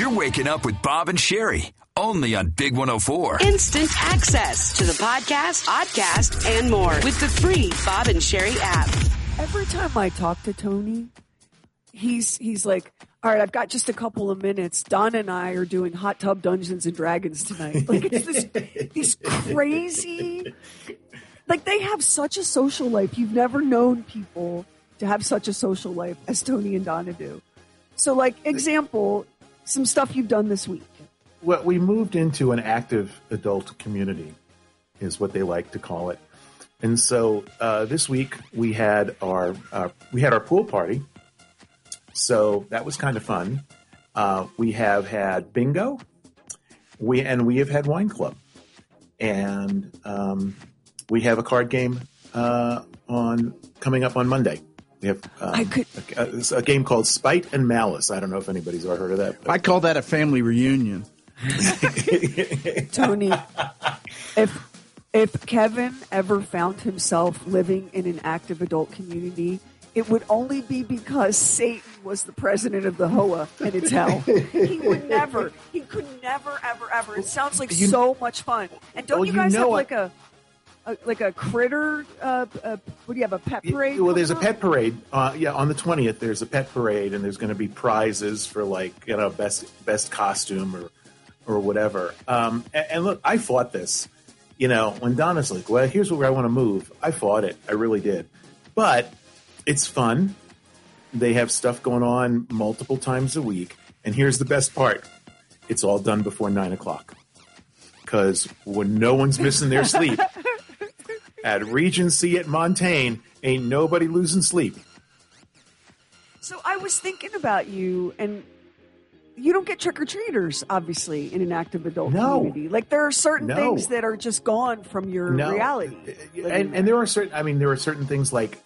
You're waking up with Bob and Sherry, only on Big 104. Instant access to the podcast, podcast, and more with the free Bob and Sherry app. Every time I talk to Tony, he's like, all right, I've got just a couple of minutes. Don and I are doing hot tub Dungeons and Dragons tonight. Like, it's these crazy, like, they have such a social life. You've never known people to have such a social life as Tony and Donna do. So, like, example, some stuff you've done this week. Well, we moved into an active adult community, is what they like to call it. And so this week we had our pool party. So that was kind of fun. We have had bingo. We have had wine club, and we have a card game coming up on Monday. We have a game called Spite and Malice. I don't know if anybody's ever heard of that. I call that a family reunion. Tony, if Kevin ever found himself living in an active adult community, it would only be because Satan was the president of the HOA, and it's hell. He could never, ever. It sounds like so much fun. And don't you guys have like a critter? What do you have, a pet parade? Well, there's a pet parade. On the 20th, there's a pet parade, and there's going to be prizes for best costume or whatever. And look, I fought this. When Donna's like, well, here's where I want to move. I fought it. I really did. But it's fun. They have stuff going on multiple times a week. And here's the best part. It's all done before 9 o'clock. Because when no one's missing their sleep, at Regency at Montaigne, ain't nobody losing sleep. So I was thinking about you, and you don't get trick-or-treaters, obviously, in an active adult community. Like, there are certain things that are just gone from your reality. And there are certain things like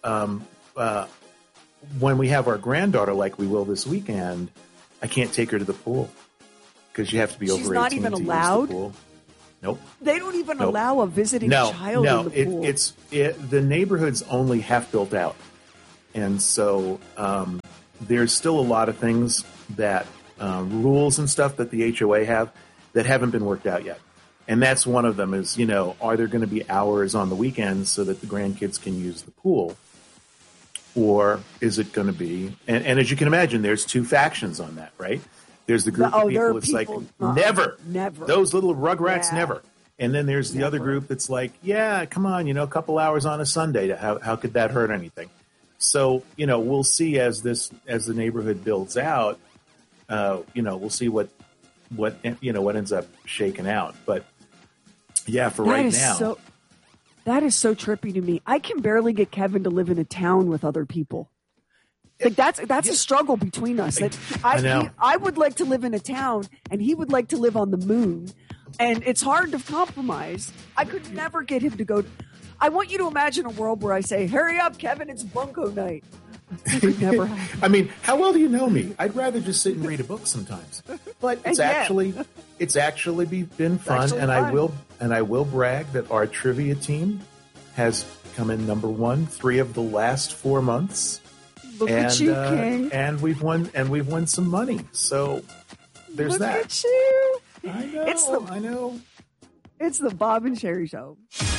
when we have our granddaughter, like we will this weekend, I can't take her to the pool because you have to be over 18 not even to allowed? use the pool. Nope. They don't even allow a visiting child in the pool. The neighborhood's only half built out. And so there's still a lot of things that rules and stuff that the HOA have that haven't been worked out yet. And that's one of them is, are there going to be hours on the weekends so that the grandkids can use the pool? Or is it going to be, and as you can imagine, there's two factions on that, right? There's the group of people that's like, never. Those little rugrats, never. And then there's the other group that's like, yeah, come on, a couple hours on a Sunday. How could that hurt anything? So, we'll see as the neighborhood builds out, we'll see what ends up shaking out. But yeah, for right now. That is so trippy to me. I can barely get Kevin to live in a town with other people. Like that's a struggle between us. I would like to live in a town, and he would like to live on the moon, and it's hard to compromise. I could never get him to go. I want you to imagine a world where I say, "Hurry up, Kevin! It's bunko night." That could never happen. I mean, how well do you know me? I'd rather just sit and read a book sometimes. But it's actually been fun, and I will brag that our trivia team has come in number 1 3 of the last 4 months. Look at you, King. And we've won some money. So there's Look that. Look at you. I know. I know. It's the Bob and Sherry Show.